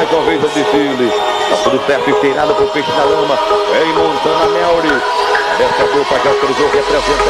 mais uma vez o desfile. Tá tudo certo, inteirado pro peixe na lama. Em Montana Melry. Dessa dupla que autorizou, representa